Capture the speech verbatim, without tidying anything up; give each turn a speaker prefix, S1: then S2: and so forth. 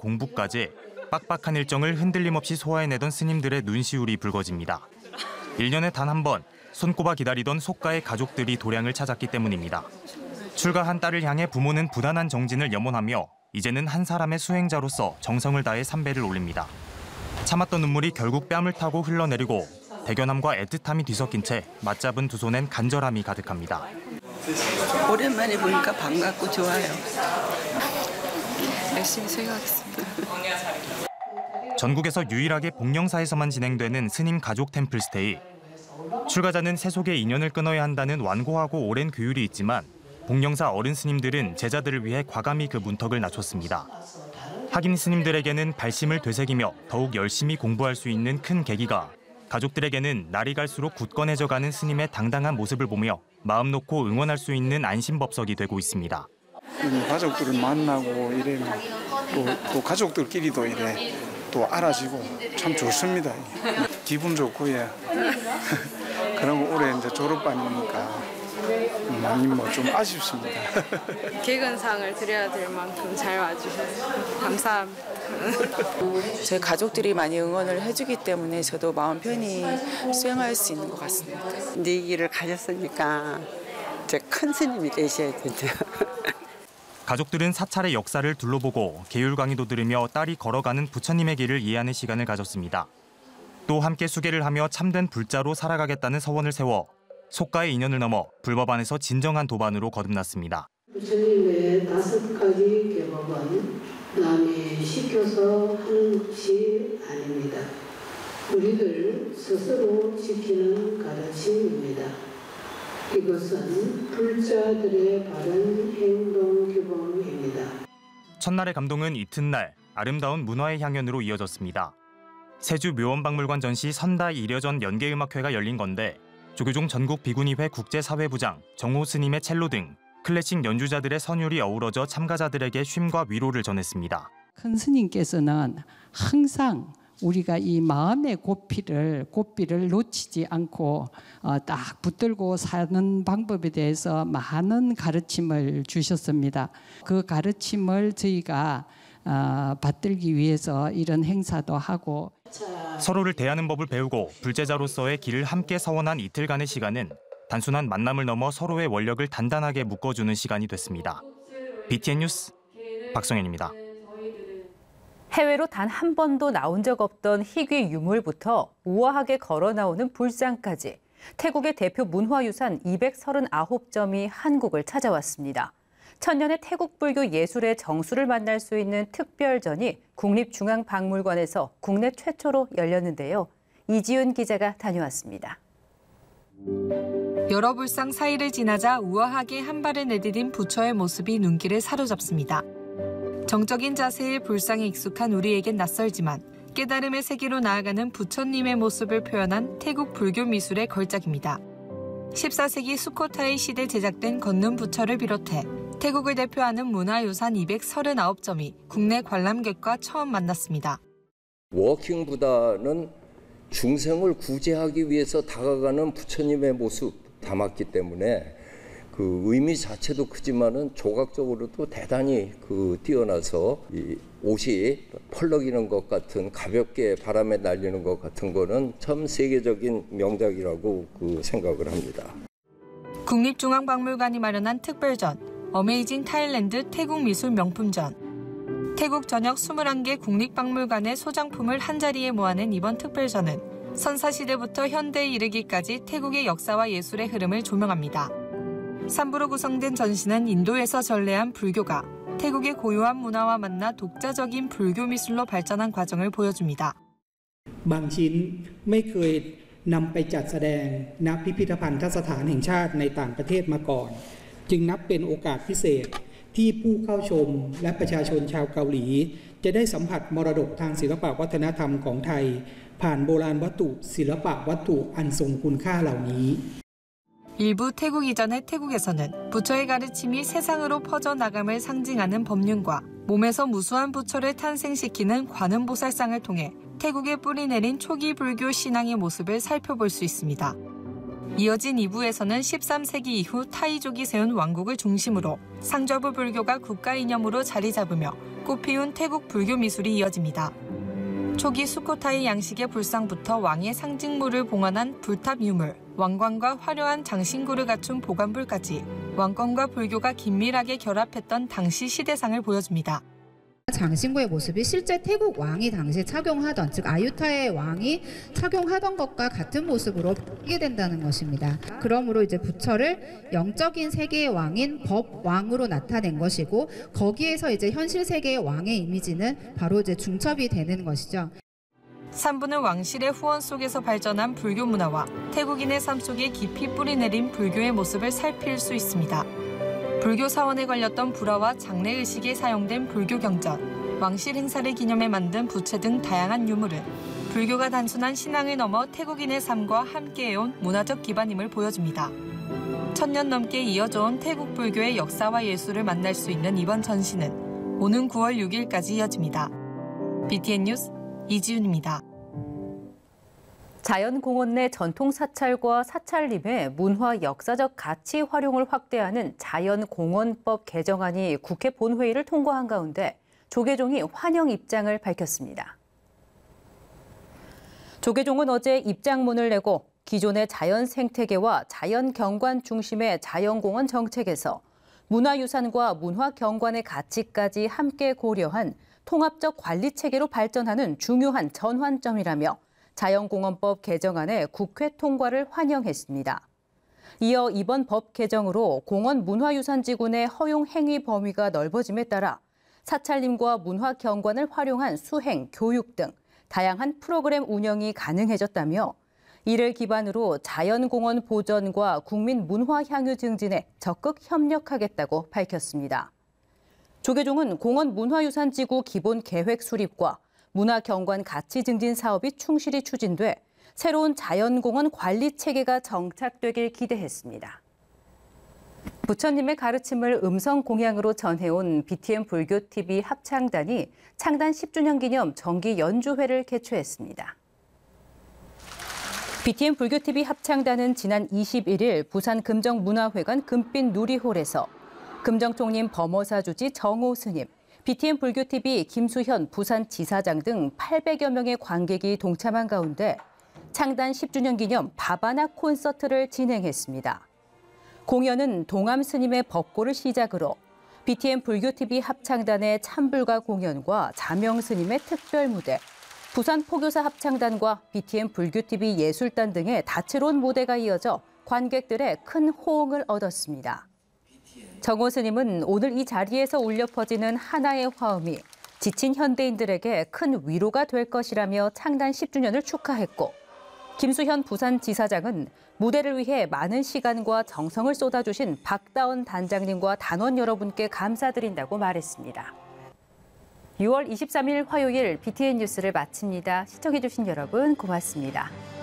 S1: 공부까지 빡빡한 일정을 흔들림 없이 소화해내던 스님들의 눈시울이 붉어집니다. 일 년에 단 한 번 손꼽아 기다리던 속가의 가족들이 도량을 찾았기 때문입니다. 출가한 딸을 향해 부모는 부단한 정진을 염원하며 이제는 한 사람의 수행자로서 정성을 다해 삼배를 올립니다. 참았던 눈물이 결국 뺨을 타고 흘러내리고 대견함과 애틋함이 뒤섞인 채 맞잡은 두 손엔 간절함이 가득합니다.
S2: 오랜만에 보니까 반갑고 좋아요. 열심히 수행하겠습니다.
S1: 전국에서 유일하게 복령사에서만 진행되는 스님 가족 템플 스테이. 출가자는 세속의 인연을 끊어야 한다는 완고하고 오랜 규율이 있지만 복령사 어른 스님들은 제자들을 위해 과감히 그 문턱을 낮췄습니다. 학인 스님들에게는 발심을 되새기며 더욱 열심히 공부할 수 있는 큰 계기가, 가족들에게는 날이 갈수록 굳건해져가는 스님의 당당한 모습을 보며 마음 놓고 응원할 수 있는 안심법석이 되고 있습니다.
S3: 가족들을 만나고 이래면 또, 또 가족들끼리도 이래 또 알아지고 참 좋습니다. 기분 좋고 예. 그러고 올해 이제 졸업반이니까 많이 뭐 좀 아쉽습니다.
S4: 개근상을 드려야 될 만큼 잘 와주셔서 감사합니다.
S2: 저희 가족들이 많이 응원을 해주기 때문에 저도 마음 편히 수행할 수 있는 것 같습니다.
S5: 네 길을 가셨으니까 이제 큰 스님이 되셔야 되죠.
S1: 가족들은 사찰의 역사를 둘러보고 계율 강의도 들으며 딸이 걸어가는 부처님의 길을 이해하는 시간을 가졌습니다. 또 함께 수계를 하며 참된 불자로 살아가겠다는 서원을 세워 속가의 인연을 넘어 불법 안에서 진정한 도반으로 거듭났습니다.
S6: 부처님의 다섯 가지 계법은 남이 시켜서 하는 것이 아닙니다. 우리들 스스로 지키는 가르침입니다. 이것은 불자들의 바른 행동 규범입니다.
S1: 첫날의 감동은 이튿날 아름다운 문화의 향연으로 이어졌습니다. 세주 묘원박물관 전시 선다 이려전 연계음악회가 열린 건데 조교종 전국 비구니회 국제사회부장 정호 스님의 첼로 등 클래식 연주자들의 선율이 어우러져 참가자들에게 쉼과 위로를 전했습니다.
S7: 큰 스님께서는 항상 우리가 이 마음의 고삐를 고삐를 놓치지 않고 어, 딱 붙들고 사는 방법에 대해서 많은 가르침을 주셨습니다. 그 가르침을 저희가 어, 받들기 위해서 이런 행사도 하고
S1: 서로를 대하는 법을 배우고 불제자로서의 길을 함께 서원한 이틀간의 시간은 단순한 만남을 넘어 서로의 원력을 단단하게 묶어주는 시간이 됐습니다. 비티엔 뉴스 박성현입니다.
S8: 해외로 단 한 번도 나온 적 없던 희귀 유물부터 우아하게 걸어 나오는 불상까지 태국의 대표 문화유산 이백삼십구 점이 한국을 찾아왔습니다. 천년의 태국 불교 예술의 정수를 만날 수 있는 특별전이 국립중앙박물관에서 국내 최초로 열렸는데요. 이지윤 기자가 다녀왔습니다.
S9: 여러 불상 사이를 지나자 우아하게 한 발을 내디딘 부처의 모습이 눈길을 사로잡습니다. 정적인 자세의 불상에 익숙한 우리에겐 낯설지만 깨달음의 세계로 나아가는 부처님의 모습을 표현한 태국 불교 미술의 걸작입니다. 십사 세기 수코타이 시대 제작된 걷는 부처를 비롯해 태국을 대표하는 문화유산 이백삼십구 점이 국내 관람객과 처음 만났습니다.
S10: 워킹보다는 중생을 구제하기 위해서 다가가는 부처님의 모습 담았기 때문에 그 의미 자체도 크지만은 조각적으로도 대단히 그 뛰어나서 이 옷이 펄럭이는 것 같은 가볍게 바람에 날리는 것 같은 거는 참 세계적인 명작이라고 그 생각을 합니다.
S9: 국립중앙박물관이 마련한 특별전 어메이징 타일랜드 태국 미술 명품전. 태국 전역 이십일 개 국립박물관의 소장품을 한자리에 모아낸 이번 특별전은 선사시대부터 현대에 이르기까지 태국의 역사와 예술의 흐름을 조명합니다. 삼 부로 구성된 전시는 인도에서 전래한 불교가 태국의 고유한 문화와 만나 독자적인 불교 미술로 발전한 과정을 보여줍니다.
S11: บางชิ้นไม่เคยนำไปจัดแสดงณพิพิธภัณฑสถานแห่งชาติในต่างประเทศมาก่อนจึงนับเป็นโอกาสพิเศษที่ผู้เข้าชมและประชาชนชาวเกาหลีจะได้สัมผัสมรดกทางศิลปวัฒนธรรมของไทยผ่านโบราณวัตถุศิลปวัตถุอันทรงคุณค่าเหล่านี้
S9: 일부 태국 이전의 태국에서는 부처의 가르침이 세상으로 퍼져나감을 상징하는 법륜과 몸에서 무수한 부처를 탄생시키는 관음보살상을 통해 태국에 뿌리내린 초기 불교 신앙의 모습을 살펴볼 수 있습니다. 이어진 이 부에서는 십삼 세기 이후 타이족이 세운 왕국을 중심으로 상좌부 불교가 국가 이념으로 자리 잡으며 꽃피운 태국 불교 미술이 이어집니다. 초기 수코타이 양식의 불상부터 왕의 상징물을 봉헌한 불탑 유물, 왕관과 화려한 장신구를 갖춘 보관불까지 왕권과 불교가 긴밀하게 결합했던 당시 시대상을 보여줍니다.
S12: 장신구의 모습이 실제 태국 왕이 당시 착용하던, 즉 아유타의 왕이 착용하던 것과 같은 모습으로 보게 된다는 것입니다. 그러므로 이제 부처를 영적인 세계의 왕인 법왕으로 나타낸 것이고, 거기에서 이제 현실 세계의 왕의 이미지는 바로 이제 중첩이 되는 것이죠.
S9: 삼 부는 왕실의 후원 속에서 발전한 불교 문화와 태국인의 삶 속에 깊이 뿌리내린 불교의 모습을 살필 수 있습니다. 불교 사원에 걸렸던 불화와 장례의식에 사용된 불교 경전, 왕실 행사를 기념해 만든 부채 등 다양한 유물은 불교가 단순한 신앙을 넘어 태국인의 삶과 함께해온 문화적 기반임을 보여줍니다. 천년 넘게 이어져온 태국 불교의 역사와 예술을 만날 수 있는 이번 전시는 오는 구월 육일까지 이어집니다. 비티엔 뉴스 이지윤입니다.
S8: 자연공원 내 전통 사찰과 사찰림의 문화 역사적 가치 활용을 확대하는 자연공원법 개정안이 국회 본회의를 통과한 가운데 조계종이 환영 입장을 밝혔습니다. 조계종은 어제 입장문을 내고 기존의 자연 생태계와 자연 경관 중심의 자연공원 정책에서 문화유산과 문화경관의 가치까지 함께 고려한 통합적 관리 체계로 발전하는 중요한 전환점이라며 자연공원법 개정안의 국회 통과를 환영했습니다. 이어 이번 법 개정으로 공원 문화유산지구 내 허용 행위 범위가 넓어짐에 따라 사찰림과 문화경관을 활용한 수행, 교육 등 다양한 프로그램 운영이 가능해졌다며 이를 기반으로 자연공원 보전과 국민 문화 향유 증진에 적극 협력하겠다고 밝혔습니다. 조계종은 공원 문화유산지구 기본 계획 수립과 문화경관 가치 증진 사업이 충실히 추진돼 새로운 자연공원 관리 체계가 정착되길 기대했습니다. 부처님의 가르침을 음성 공양으로 전해온 비티엠 불교티비 합창단이 창단 십 주년 기념 정기 연주회를 개최했습니다. 비티엠 불교티비 합창단은 지난 이십일일 부산 금정문화회관 금빛 누리홀에서 금정총림 범어사 주지 정호 스님, 비티엠 불교티비 김수현 부산지사장 등 팔백여 명의 관객이 동참한 가운데 창단 십 주년 기념 바바나 콘서트를 진행했습니다. 공연은 동암 스님의 법고를 시작으로 비티엠 불교티비 합창단의 참불가 공연과 자명 스님의 특별 무대, 부산 포교사 합창단과 비티엠 불교티비 예술단 등의 다채로운 무대가 이어져 관객들의 큰 호응을 얻었습니다. 정호 스님은 오늘 이 자리에서 울려 퍼지는 하나의 화음이 지친 현대인들에게 큰 위로가 될 것이라며 창단 십 주년을 축하했고, 김수현 부산지사장은 무대를 위해 많은 시간과 정성을 쏟아주신 박다원 단장님과 단원 여러분께 감사드린다고 말했습니다. 유월 이십삼일 화요일 비티엔 뉴스를 마칩니다. 시청해주신 여러분 고맙습니다.